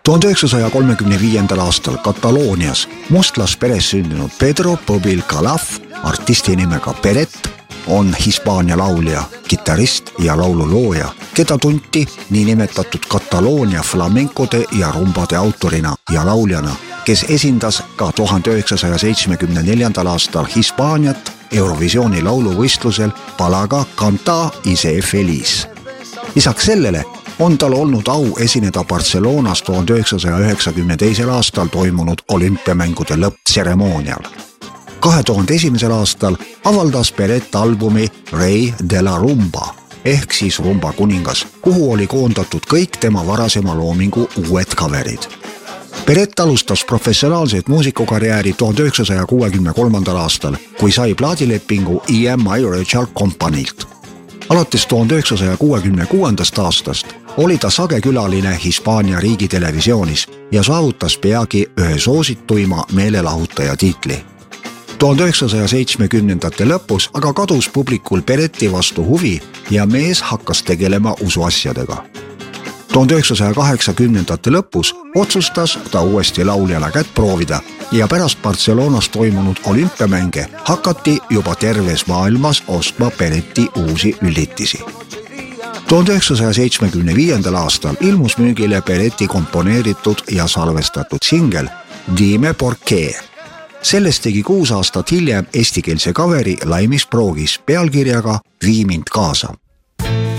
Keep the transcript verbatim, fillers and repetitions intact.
tuhande üheksasaja kolmekümne viiendal aastal Kataloonias mustlasperes sündinud Pedro Pobil Calaf, artisti nimega Peret, on Hispaania laulja, kitarrist ja laululooja, keda tunti niinimetatud Kataloonia flamenkode ja rumbade autorina ja lauljana, kes esindas ka tuhande üheksasaja seitsmekümne neljandal aastal Hispaaniat Eurovisiooni lauluvõistlusel palaga Canta y sé feliz. Lisaks sellele on tal olnud au esineda Barcelonas tuhande üheksasaja üheksakümne teisel aastal toimunud olümpiamängude lõpptseremoonial. kahe tuhande esimesel aastal avaldas Peret albumi Rey de la Rumba ehk siis Rumba kuningas, kuhu oli koondatud kõik tema varasema loomingu uued coverid. Peret alustas professionaalset muusikukarjääri tuhande üheksasaja kuuekümne kolmandal aastal, kui sai plaadilepingu E M I Regal Companylt. Alates tuhande üheksasaja kuuekümne kuuendast aastast oli ta sagekülaline Hispaania riigitelevisioonis ja saavutas peagi ühe soosituima meelelahutaja tiitli. tuhande üheksasaja seitsmekümnendate lõpus aga kadus publikul Pereti vastu huvi ja mees hakkas tegelema usuasjadega. tuhande üheksasaja kaheksakümnendate lõpus otsustas ta uuesti lauljana kätt proovida ja pärast Barcelonas toimunud olümpiamänge hakati juba terves maailmas ostma Pereti uusi üllitisi. tuhande üheksasaja seitsmekümne viiendal aastal ilmus müügile Pereti komponeeritud ja salvestatud singel Dime por qué. Sellest tegi kuus aastat hiljem eestikeelse coveri Laimis Proogis pealkirjaga Vii mind kaasa.